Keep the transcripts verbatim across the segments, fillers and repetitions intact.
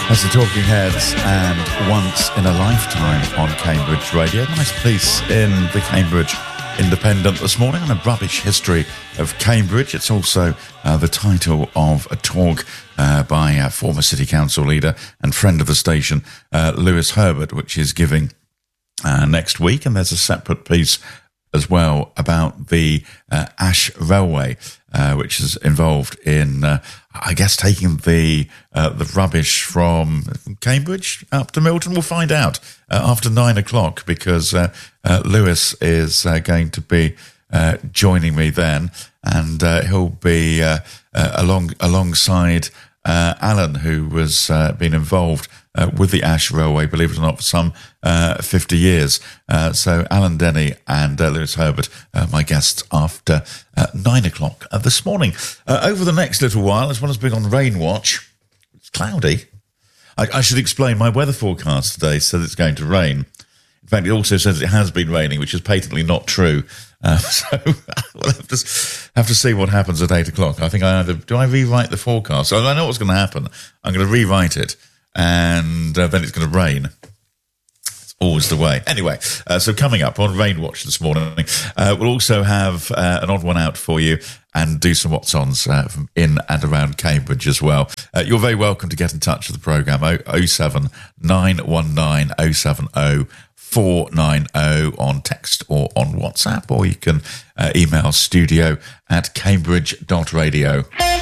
That's the Talking Heads and Once in a Lifetime on Cambridge Radio. Nice piece in the Cambridge Independent this morning on a rubbish history of Cambridge. It's also uh, the title of a talk uh, by uh, former City Council leader and friend of the station, uh, Lewis Herbert, which is giving uh, next week. And there's a separate piece as well about the uh, Ash Railway, uh, which is involved in, uh, I guess, taking the uh, the rubbish from Cambridge up to Milton. We'll find out uh, after nine o'clock because uh, uh, Lewis is uh, going to be uh, joining me then, and uh, he'll be uh, uh, along alongside uh, Alan, who was uh, been involved Uh, with the Ash Railway, believe it or not, for some uh, fifty years. Uh, so Alan Denny and uh, Lewis Herbert, uh, my guests after uh, nine o'clock uh, this morning. Uh, over the next little while, as well as being on rain watch, it's cloudy. I, I should explain my weather forecast today says it's going to rain. In fact, it also says it has been raining, which is patently not true. Uh, so we'll have to, have to see what happens at eight o'clock. I think I either, do I rewrite the forecast? So I know what's going to happen. I'm going to rewrite it. And uh, then it's going to rain. It's always the way. Anyway, uh, so coming up on Rain Watch this morning, uh, we'll also have uh, an odd one out for you and do some what's-ons uh, from in and around Cambridge as well. Uh, you're very welcome to get in touch with the programme, oh seven nine one nine oh seven oh four nine oh on text or on WhatsApp, or you can uh, email studio at cambridge dot radio.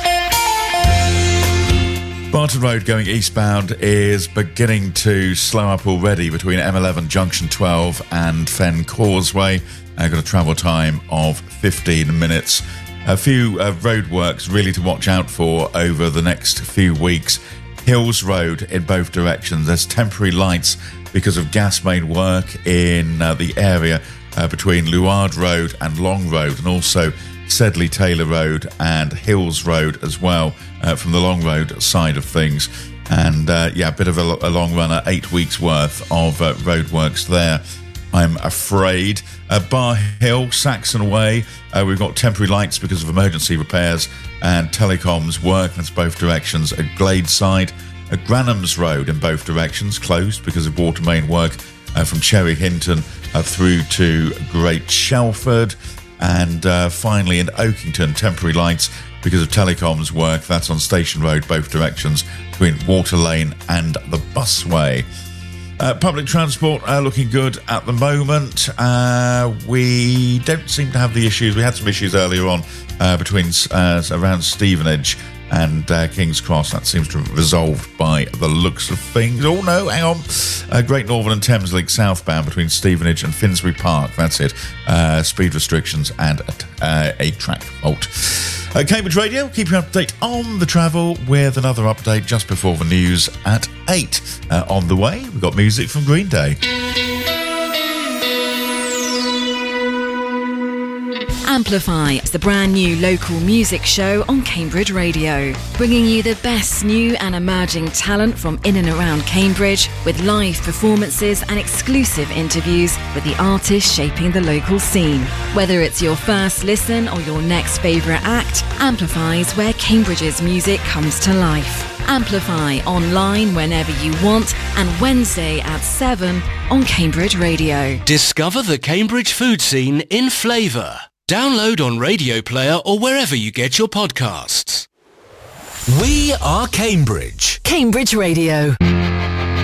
Barton Road going eastbound is beginning to slow up already between M eleven Junction twelve and Fen Causeway. I've got a travel time of fifteen minutes. A few uh, roadworks really to watch out for over the next few weeks. Hills Road in both directions. There's temporary lights because of gas main work in uh, the area uh, between Luard Road and Long Road, and also Sedley Taylor Road and Hills Road as well, uh, from the Long Road side of things. And uh, yeah, a bit of a, a long runner, eight weeks worth of uh, roadworks there, I'm afraid. Uh, Bar Hill, Saxon Way, uh, we've got temporary lights because of emergency repairs and telecoms work. That's both directions. At Gladeside, at Granham's Road in both directions, closed because of water main work uh, from Cherry Hinton uh, through to Great Shelford. And uh, finally in Oakington, temporary lights because of telecoms work. That's on Station Road, both directions, between Water Lane and the Busway. Uh, public transport uh, looking good at the moment. Uh, we don't seem to have the issues. We had some issues earlier on uh, between uh, around Stevenage and uh, King's Cross. That seems to have resolved by the looks of things. Oh no, hang on. Uh, Great Northern and Thameslink southbound between Stevenage and Finsbury Park. That's it. Uh, speed restrictions and a, uh, a track fault. Uh, Cambridge Radio, keep you up to date on the travel with another update just before the news at eight. Uh, on the way, we've got music from Green Day. Amplify is the brand new local music show on Cambridge Radio, bringing you the best new and emerging talent from in and around Cambridge, with live performances and exclusive interviews with the artists shaping the local scene. Whether it's your first listen or your next favourite act, Amplify is where Cambridge's music comes to life. Amplify online whenever you want, and Wednesday at seven on Cambridge Radio. Discover the Cambridge food scene in flavour. Download on Radio Player or wherever you get your podcasts. We are Cambridge. Cambridge Radio.